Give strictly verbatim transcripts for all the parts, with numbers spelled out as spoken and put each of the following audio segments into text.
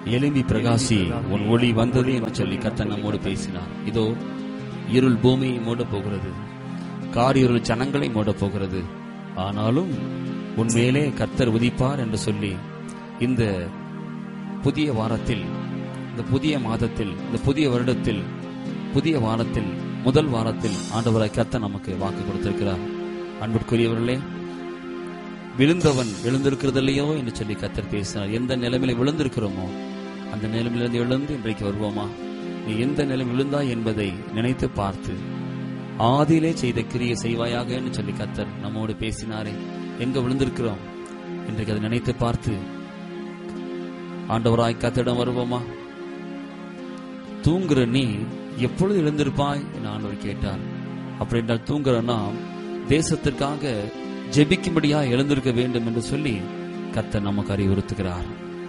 எழும்பி பிரகாசி, உன் ஒளி வந்தது என்று சொல்லி கர்த்தர் நம்மோடு பேசினார். இதோ இருள் பூமியை மூட போகிறது, காரிருள் ஜனங்களை மூட போகிறது, ஆனாலும் உன்மேலே கர்த்தர் உதிப்பார் என்று சொல்லி இந்த புதிய வாரத்தில், இந்த புதிய மாதத்தில், இந்த புதிய வருடத்தில், புதிய வாரத்தில், முதல் வாரத்தில் ஆண்டவராய் கர்த்தர் நமக்கு வாக்கு கொடுத்திருக்கிறார். அன்பிற்குரியவர்களே, விழுந்தவன் எழுந்திருக்கிறதில்லையோ என்று சொல்லி கர்த்தர் பேசினார். எந்த நிலைமையில விழுந்திருக்கிறோமோ அந்த நிலைமையிலிருந்து எழுந்து இன்றைக்கு வருவோமா? நீ எந்த நிலைமை விழுந்தாய் என்பதை நினைத்து பார்த்து ஆதியிலே செய்த கிரியை செய்வாயாக என்று சொல்லி கர்த்தர் நம்மோடு பேசினாரே. எங்க விழுந்திருக்கிறோம் இன்றைக்கு அதை நினைத்து பார்த்து ஆண்டவராய் கர்த்தரிடம் வருவோமா? தூங்குற நீ எப்பொழுது எழுந்திருப்பாய் என்று ஆண்டவர் கேட்டார். அப்படி என்றால் தூங்குற நாம் தேசத்திற்காக ஜெபிக்கும்படியா எழுந்திருக்க வேண்டும் என்று சொல்லி கர்த்தர் நமக்கு அறிவுறுத்துகிறார்.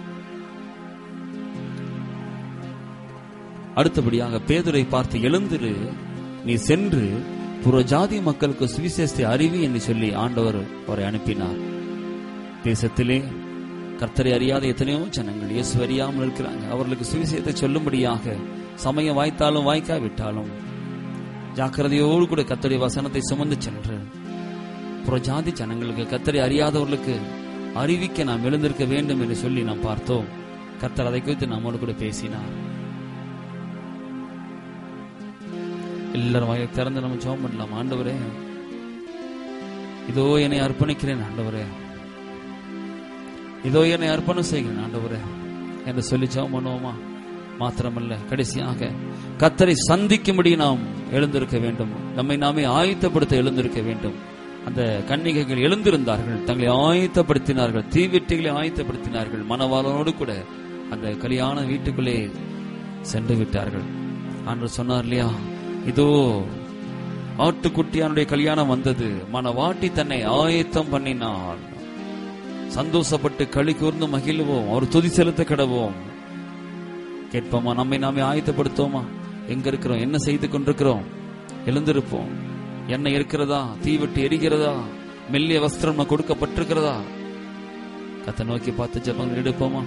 அடுத்தபடியாக பேதுரை பார்த்து, எழுந்திரு, நீ சென்று புற ஜாதி மக்களுக்கு சுவிசேஷத்தை அறிவி என்று சொல்லி ஆண்டவர் அவரை அனுப்பினார். தேசத்திலே கர்த்தரை அறியாத எத்தனையோ ஜனங்கள் இயேசு அறியாமல் இருக்கிறாங்க. அவர்களுக்கு சுவிசேஷத்தை சொல்லும்படியாக சமயம் வாய்த்தாலும் வாய்க்காவிட்டாலும் ஜாக்கிரதையோடு கூட கர்த்தருடைய வசனத்தை சுமந்து சென்று புறஜாதி ஜனங்களுக்கு, கர்த்தரை அறியாதவர்களுக்கு அறிவிக்க நாம் எழுந்திருக்க வேண்டும் என்று சொல்லி நாம் பார்த்தோம். கர்த்தர் அதை குறித்து நம்மோடு கூட பேசினார். எல்லாரும் வாயை திறந்து நம்ம ஜெபம் பண்ணலாம். ஆண்டவரே, இதோ என்னை அர்ப்பணிக்கிறேன் ஆண்டவரே, இதோ என்னை அர்ப்பணம் செய்கிறேன் ஆண்டவரே என்று சொல்லி ஜெபம் பண்ணுவோமா? மாத்திரமல்ல, கடைசியாக கர்த்தரை சந்திக்கும்படி நாம் எழுந்திருக்க வேண்டும். நம்மை நாமே ஆயத்தப்படுத்த எழுந்திருக்க வேண்டும். அந்த கன்னிகைகள் எழுந்திருந்தார்கள், தங்களை ஆயத்தப்படுத்தினார்கள், தீவெட்டிகளை ஆயத்தப்படுத்தினார்கள், மணவாளனோடு கூட அந்த கல்யாண வீட்டுக்குள்ளே சென்று விட்டார்கள். ஆண்டவர் சொன்னார் இல்லையா, இதோ ஆட்டுக்குட்டியானுடைய கல்யாணம் வந்தது, மணவாட்டி தன்னை ஆயத்தம் பண்ணினார், சந்தோஷப்பட்டு களி கூர்ந்து மகிழ்வோம், அவர் துதி செலுத்த கிடவோம். கேட்போமா? நம்மை நாமே ஆயத்தப்படுத்தோமா? எங்க இருக்கிறோம்? என்ன செய்து கொண்டிருக்கிறோம்? எழுந்திருப்போம். எண்ணெய் இருக்கிறதா? தீவெட்டி எரிகிறதா? மெல்லிய வஸ்திரம் கொடுக்கப்பட்டிருக்கிறதா? கர்த்தரை நோக்கி பார்த்து ஜெபம் எடுப்போமா?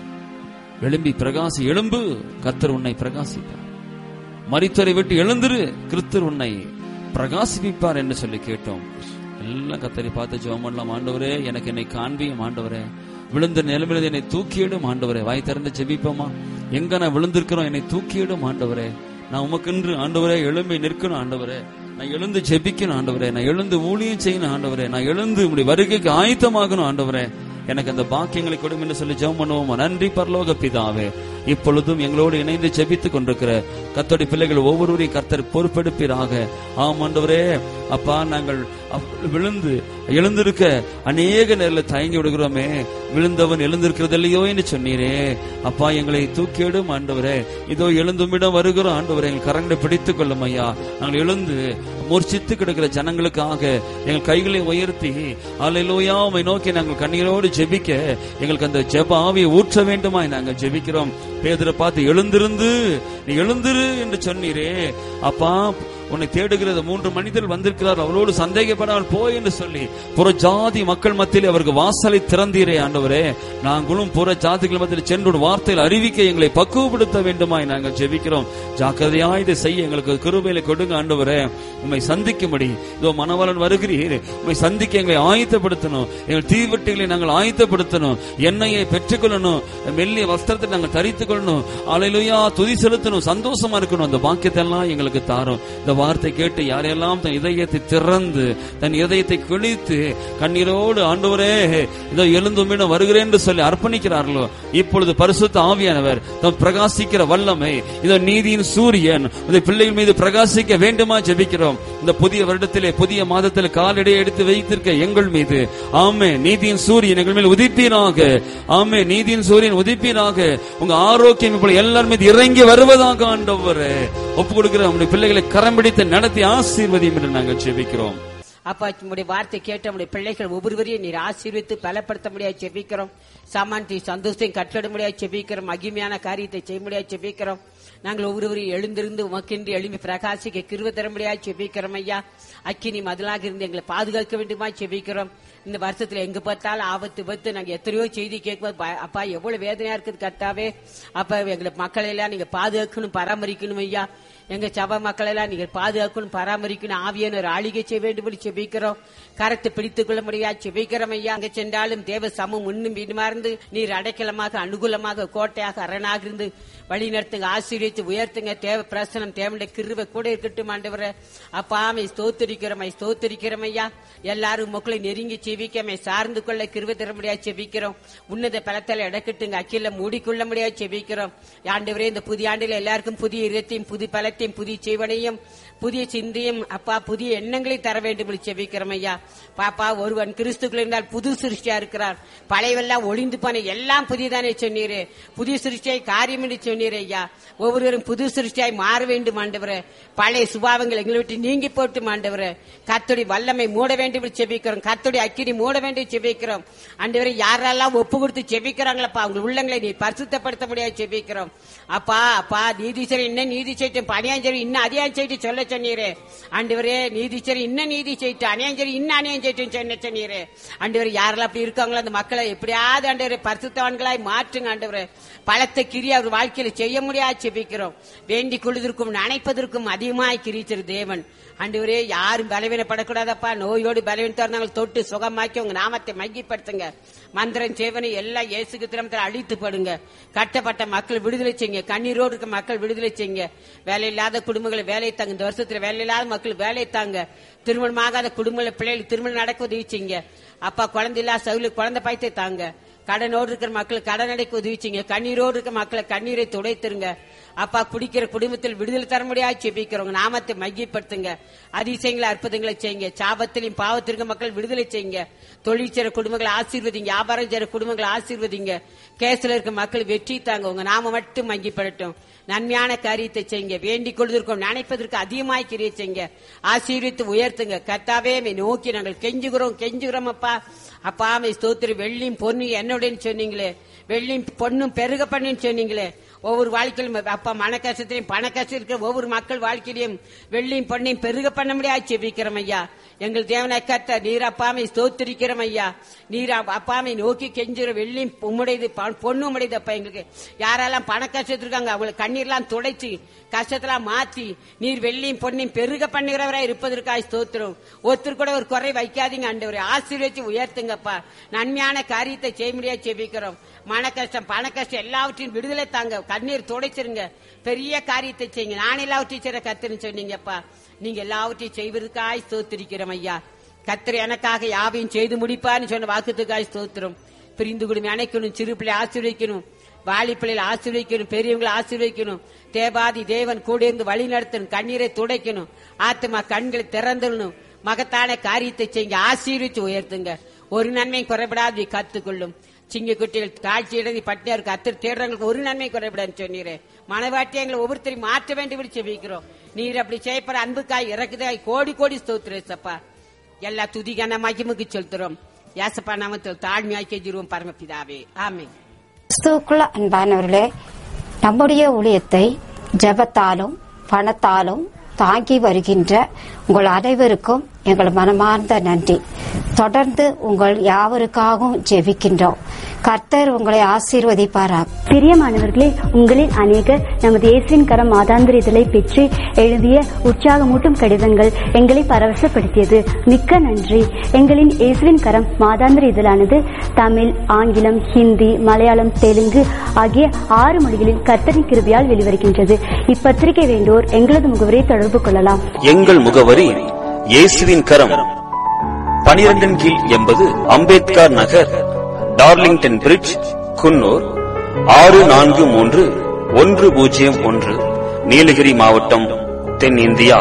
எழும்பி பிரகாசி, எழும்பு, கர்த்தர் உன்னை பிரகாசிப்பார். மரித்தோரை விட்டு எழுந்திரு, கிறிஸ்து உன்னை பிரகாசிப்பார் என்று சொல்லி கேட்டோம். எல்லாம் கர்த்தரை பார்த்து ஜெபம் பண்ணலாம். ஆண்டவரே, எனக்கு என்னை காண்பியும் ஆண்டவரே, விழுந்த நிலைமையில என்னை தூக்கியிடும் ஆண்டவரே. வாய் திறந்து ஜெபிப்போமா? எங்க நான் விழுந்திருக்கிறோம் என்னை தூக்கியிடும் ஆண்டவரே. நான் உமக்கென்று ஆண்டவரே எழும்பி நிற்கணும் ஆண்டவரே. நான் எழுந்து ஜெபிக்கணும் ஆண்டவரே. நான் எழுந்து ஊழியம் செய்யணும் ஆண்டவரே. நான் எழுந்து உங்களுடைய வருகைக்கு ஆயத்தமாகணும் ஆண்டவரே. எனக்கு அந்த பாக்கியங்களை கொடுக்கும் என்று சொல்லி ஜெபம் பண்ணுவோமா? நன்றி பரலோக பிதாவே, இப்பொழுதும் எங்களோடு இணைந்து ஜெபித்துக் கொண்டிருக்கிற கர்த்தருடைய பிள்ளைகள் ஒவ்வொருவரையும் கர்த்தர் பொறுப்பெடுப்பீராக. ஆம் ஆண்டவரே, அப்பா, நாங்கள் விழுந்து எழுந்திருக்க அநேக நேரில் தயங்கி விடுகிறோமே, விழுந்தவன் எழுந்திருக்கிறது இல்லையோ என்று சொன்னீரே. அப்பா, எங்களை தூக்கிடும் ஆண்டவரே. இதோ எழுந்துமிடம் வருகிறோம் ஆண்டவரே, எங்கள் கரங்களை பிடித்துக் கொள்ளும் ஐயா. நாங்கள் எழுந்து மூர்ச்சித்து கிடக்கிற ஜனங்களுக்காக எங்கள் கைகளை உயர்த்தி அல்லேலூயா உம்மை நோக்கி நாங்கள் கண்ணீரோடு ஜெபிக்க எங்களுக்கு அந்த ஜெப ஆவியை ஊற்ற வேண்டுமாய் நாங்கள் ஜெபிக்கிறோம். பேதுரை பார்த்து, எழுந்திருந்து நீ எழுந்திரு என்று சொன்னீரே. அப்பா, உன்னை தேடுகிறது மூன்று மனிதர்கள் வந்திருக்கிறார், அவளோடு சந்தேகப்படாமல் போய் என்று சொல்லி புற ஜாதி மக்கள் மத்தியில் அவருக்கு வாசலை திறந்தீரே ஆண்டவரே. நாங்களும் புற ஜாதிகள் மத்தியில் சென்று வார்த்தையில் அறிவிக்க எங்களை பக்குவப்படுத்த வேண்டுமாய் நாங்கள் ஜெபிக்கிறோம். ஜாக்கிரதையா இதை செய்ய எங்களுக்கு கிருபையில கொடுங்க ஆண்டவரே. உம்மை சந்திக்கும்படி இதோ மணவாளன் வருகிறீர், உம்மை சந்திக்க எங்களை ஆயத்தப்படுத்தணும். எங்கள் தீவெட்டிகளை நாங்கள் ஆயத்தப்படுத்தணும். எண்ணெயை பெற்றுக்கொள்ளணும், மெல்லிய வஸ்திரத்தை நாங்கள் தரித்துக் கொள்ளணும். அல்லேலூயா, துதி செலுத்தணும், சந்தோஷமா இருக்கணும். அந்த பாக்கியத்தை எல்லாம் எங்களுக்கு தாரும். இந்த வார்த்தை கேட்டு யாரெல்லாம் தன் இதயத்தை திறந்து தன் இதயத்தை கிழித்து கண்ணீரோடு ஆண்டவரே இதோ எழுந்தும் வருகிறேன் என்று சொல்லி அர்ப்பணிக்கிறார்களோ, இப்பொழுது பரிசுத்த ஆவியானவர் பிரகாசிக்கிற வல்லமை, இதோ நீதியின் சூரியன் இந்த பிள்ளைகள் மீது பிரகாசிக்க வேண்டுமா ஜெபிக்கிறோம். இந்த புதிய வருடத்திலே, புதிய மாதத்தில் காலடியை எடுத்து வைத்திருக்க எங்கள் மீது ஆமே நீதியின் சூரியன் எங்கள் மேல் உதிப்பீராக. ஆமே நீதியின் சூரியன் உதிப்பீராக. உங்க ஆரோக்கியம் இப்பொழுது எல்லார் மீது இறங்கி வருவதாக ஆண்டவரே ஒப்பு கொடுக்கிற நம்முடைய பிள்ளைகளை கரம் பிடித்து நடத்தி ஆசீர்வதியும் என்று நாங்கள் ஜெபிக்கிறோம். அப்பா, உங்களுடைய வார்த்தை கேட்ட நம்முடைய பிள்ளைகள் ஒவ்வொருவரையும் நீர் ஆசீர்வித்து பலப்படுத்த முடியாது ஜெபிக்கிறோம். சாமான்டி சந்தோஷத்தையும் கட்டளை முடியாது ஜெபிக்கிறோம். மகிமையான காரியத்தை செய்ய முடியாது ஜெபிக்கிறோம். நாங்கள் ஒவ்வொருவரையும் எழுந்திருந்து உமக்கென்று எழுப்பி பிரகாசிக்க கிருபை தரும்படியா செபிக்கிறோம் ஐயா. அக்கினி மதிலாக இருந்து எங்களை பாதுகாக்க வேண்டுமா செபிக்கிறோம். இந்த வருஷத்துல எங்க பார்த்தாலும் ஆபத்து பத்து நாங்க எத்தனையோ செய்தி கேட்கும்போது அப்பா எவ்வளவு வேதனையா இருக்குது கர்த்தாவே. அப்ப எங்களை மக்களை எல்லாம் நீங்க பாதுகாக்கணும், பராமரிக்கணும் ஐயா. எங்க சபை மக்கள் எல்லாம் நீங்க பாதுகாக்கணும், பராமரிக்கணும். ஆவியான ஒரு ஆளிகை செய்ய வேண்டும் செபிக்கிறோம். கரத்தை பிடித்துக் கொள்ள முடியா செபிக்கிறோம் ஐயா. அங்க சென்றாலும் தேவ சமம் இன்னும் வீடுமார்ந்து நீர் அடைக்கலமாக அனுகூலமாக கோட்டையாக அரணாக இருந்து வழி நடத்துங்க, ஆசீர்வதித்து உயர்த்துங்க. தேவ பிரசனம் தேவனுடைய கிருபை கூட இருக்கட்டும் ஆண்டவரே. அப்பாமை ஸ்தோத்திரிக்கிறோம் ஸ்தோத்திரிக்கிறோம் ஐயா. எல்லாரும் மக்களை நெருங்கி செபிக்கமை சார்ந்து கொள்ள கிருபை தர முடியாது செபிக்கிறோம். உன்னத பலத்தால இடக்கட்டுங்க, அக்கில மூடிக்கொள்ள முடியாது செபிக்கிறோம் ஆண்டவரே. இந்த புதிய ஆண்டில் எல்லாருக்கும் புதிய இதயத்தையும் புதிய பலத்தையும் புதிய செய்வனையும் புதிய சிந்தையும் அப்பா புதிய எண்ணங்களை தர வேண்டும் செபிக்கிறோம் ஐயா. பாப்பா ஒருவன் கிறிஸ்துக்குள் இருந்தால் புது சிருஷ்டியா இருக்கிறார், பழையவெல்லாம் ஒளிந்து போன எல்லாம் புதியதானே சொன்னீரே. புதிய சிருஷ்டியாய் காரியம் என்று சொன்னீரே ஐயா. ஒவ்வொருவரும் புது சிருஷ்டியாய் மாற வேண்டும் ஆண்டவரே. பழைய சுபாவங்கள் எங்களை விட்டு நீங்கி போட்டு ஆண்டவரே. கர்த்தருடைய வல்லமை மூட வேண்டும் செபிக்கிறோம், கர்த்தருடைய அக்கினி மூட வேண்டும் செபிக்கிறோம் ஆண்டவரே. யாரெல்லாம் ஒப்பு கொடுத்து செபிக்கிறாங்களப்பா அவங்க உள்ளங்களை நீ பரிசுத்தப்படுத்த முடியாது செபிக்கிறோம் அப்பா. அப்பா நீதிச்சரி இன்னும் நீதி செய்யும், அநியாயஞ்சரி இன்னும் அதிகாரம் செய்து சொல்ல சொன்னீரே ஆண்டவரே. நீதிச்சரி இன்னும் நீதி செய்து, அநியாயஞ்சரி இன்னும் அநியாயம் செய்யும் சொன்ன சொன்னீரே ஆண்டவரே. யாரெல்லாம் அப்படி இருக்காங்களோ அந்த மக்களை எப்படியாவது ஆண்டவரே பரிசுத்தவான்களாய் மாற்றுங்க ஆண்டவரே. பலத்த கிரியை அவர் வாழ்க்கையில செய்ய முடியாது செபிக்கிறோம். வேண்டிக் கொள்வதற்கும் நினைப்பதற்கும் அதிகமாய் கிரிச்சிரு தேவன் ஆண்டவரே. யாரும் பலவீனப்படக்கூடாதப்பா. நோயோடு பலவீனத்தை தொட்டு சுகமாக்கி உங்க நாமத்தை மையப்படுத்துங்க. மந்திரம் சேவனை எல்லாம் இயேசுக்கு தினத்தில் அழித்து படுங்க. கட்டப்பட்ட மக்கள் விடுதலை செய்யுங்க, கண்ணீரோடு இருக்க மக்கள் விடுதலை செய்யுங்க. வேலை இல்லாத குடும்பங்களை வேலை தாங்க. இந்த வருஷத்துல வேலை இல்லாத மக்கள் வேலை தாங்க. திருமணமாகாத குடும்பங்களை பிள்ளைகள் திருமணம் நடக்க உதவி செய்யுங்க அப்பா. குழந்தை இல்லாத சவுல குழந்தை பாய்த்தை தாங்க. கடனோடு இருக்கிற மக்கள் கடன் அடைக்க உதவிச்சிங்க. கண்ணீரோடு இருக்கிற மக்களை கண்ணீரை துடைத்துருங்க அப்பா. குடிக்கிற குடும்பத்தில் விடுதலை தர முடியாது செபிக்கிறவங்க நாமத்தை மையப்படுத்துங்க. அதிசயங்களை அற்புதங்களை செய்யுங்க. சாபத்திலையும் பாவத்திற்கும் மக்கள் விடுதலை செய்யுங்க. தொழில் செய்ற குடும்பங்களை ஆசீர்வதிங்க, வியாபாரம் செய்ற குடும்பங்களை ஆசீர்வதிங்க. கேஸ்ல இருக்க மக்கள் வெற்றி தாங்க. உங்க நாம மட்டும் மையப்படட்டும். நன்மையான காரியத்தை செய்யுங்க. வேண்டிக் கொள்வதற்கும் நினைப்பதற்கு அதிகமாய் கிரியை செய்யுங்க. ஆசீர்வித்து உயர்த்துங்க கர்த்தாவே. நோக்கி நாங்கள் கெஞ்சுகிறோம் கெஞ்சுகிறோம் அப்பா. அப்பா மை ஸ்தோத்திரம். வெள்ளியும் பொண்ணு என்னுடைய சொன்னீங்களே, வெள்ளியும் பொண்ணும் பெருக பண்ணின்னு சொன்னீங்களே. ஒவ்வொரு வாழ்க்கையிலும் அப்பா மன கஷ்டத்திலையும் பண கஷ்டம் இருக்கிற ஒவ்வொரு மக்கள் வாழ்க்கையிலையும் வெள்ளியும் பொண்ணையும் பெருக பண்ண முடியாது செபிக்கிறோம் ஐயா. எங்கள் தேவனை கத்த நீர் அப்பாமை ஸ்தோத்திரிக்கிறோம் ஐயா. நீர் அப்பாமை நோக்கி கெஞ்சுற வெள்ளியும் உம்முடையது பொண்ணு உடையது அப்பா. எங்களுக்கு யாரெல்லாம் பண கஷ்டத்தில் இருக்காங்க அவங்களுக்கு கண்ணீர்லாம் துடைச்சு கஷ்டத்தெல்லாம் மாத்தி நீர் வெள்ளியும் பொண்ணையும் பெருக பண்ணுகிறவராய் இருப்பதற்காக ஸ்தோத்திரம். ஒருத்தர் கூட ஒரு குறை வைக்காதீங்க ஆண்டவரே. ஆசீர்வதிச்சு உயர்த்துங்கப்பா. நன்மையான காரியத்தை செய்ய முடியாது செபிக்கிறோம். மன கஷ்டம் பண கஷ்டம் எல்லாவற்றையும் விடுதலை தாங்க. கண்ணீர் துடைச்சிருங்க. பெரிய காரியத்தை செய்யுங்க. நான் எல்லாவற்றையும் செய்ற கர்த்தர்னு சொன்னீங்கப்பா. நீங்க எல்லாவற்றையும் செய்வதற்காய் ஸ்தோத்திரிக்கிறோம் ஐயா. கர்த்தர் எனக்காக யாவையும் செய்து முடிப்பான்னு சொன்ன வாக்குத்துக்காய் ஸ்தோத்திரம். பிரிந்து குடும்பம் அணைக்கணும், சிறு பிள்ளை ஆசீர்வதிக்கணும், வாலிப்பிள்ளைகளை ஆசீர்வதிக்கணும், பெரியவங்களை ஆசீர்வதிக்கணும். தேவாதி தேவன் கூட இருந்து வழி நடத்தணும். கண்ணீரை துடைக்கணும். ஆத்மா கண்களை திறந்துடணும். மகத்தான காரியத்தை செய்யுங்க. ஆசீர்வதிச்சு உயர்த்துங்க. ஒரு நன்மையும் குறைபடாது கத்துக்கொள்ளும். சிங்க குட்டிகள் காட்சி இடங்கி பட்டியா இருக்கு. அத்தர் தேடுறவங்களுக்கு ஒரு நன்மை குறைபடான்னு சொன்னீரே. மனவாட்டி எங்களை ஒவ்வொருத்தரையும் மாற்ற வேண்டி செபிக்கிறோம். நீர் அப்படி செய்யப்படுற அன்புக்காய் இறக்குதாய் கோடி கோடி ஸ்தோத்திரேசப்பா. எல்லா துதிக்கான மகிமுக்கு செலுத்துறோம். யாசப்பா நாமத்தில் தாழ்மையாய் கெஞ்சிருவோம் பரமபிதாவே, ஆமென். கிறிஸ்துவுக்குள்ள அன்பானவர்களே, நம்முடைய ஊழியத்தை ஜெபத்தாலும் பணத்தாலும் தாங்கி வருகின்ற உங்கள் அனைவருக்கும் எங்கள் மனமார்ந்த நன்றி. தொடர்ந்து உங்கள் யாவருக்காகவும் ஜெபிக்கின்றோம். கர்த்தர் உங்களை ஆசீர்வதிப்பாராக. பிரியமானவர்களே, உங்களில் அநேகர் நமது இயேசுவின் கரம் மாதாந்திர இதழை பெற்று எழுதிய உற்சாகமூட்டும் கடிதங்கள் எங்களை பரவசப்படுத்தியது. மிக்க நன்றி. எங்களின் இயேசுவின் கரம் மாதாந்திர இதழானது தமிழ், ஆங்கிலம், ஹிந்தி, மலையாளம், தெலுங்கு ஆகிய ஆறு மொழிகளில் கர்த்தரின் கிருபையால் வெளிவருகின்றது. இப்பத்திரிகை வேண்டோர் எங்களது முகவரியை தொடர்பு கொள்ளலாம். எங்கள் முகவரி இயேசுவின் கரம், பனிரெண்டின் கீழ் எண்பது அம்பேத்கர் நகர், டார்லிங்டன் பிரிட்ஜ், குன்னூர் ஆறு நான்கு மூன்று ஒன்று பூஜ்ஜியம் ஒன்று, நீலகிரி மாவட்டம், தென்னிந்தியா.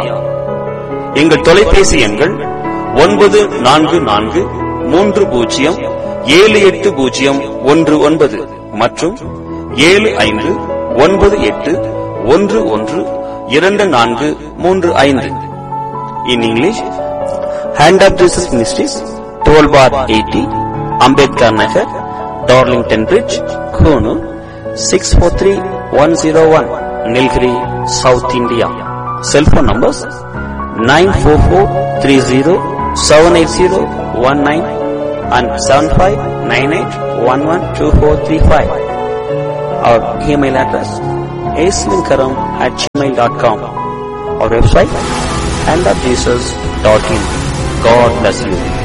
எங்கள் தொலைபேசி எண்கள் ஒன்பது நான்கு நான்கு மூன்று பூஜ்ஜியம் ஏழு எட்டு பூஜ்ஜியம் ஒன்று ஒன்பது மற்றும் ஏழு ஐந்து ஒன்பது எட்டு ஒன்று ஒன்று இரண்டு நான்கு மூன்று ஐந்து. In English, Hand of Jesus Ministries, twelve bar eighty, Ambedkar Nagar, Darlington Bridge, Kunu, six four three one zero one. Nilgiri, South India. Cell phone numbers nine four four three zero seven eight zero one nine and seven five nine eight one one two four three five. Our email address aislinkaram at gmail dot com. Our website and of jesus dot in. God bless you.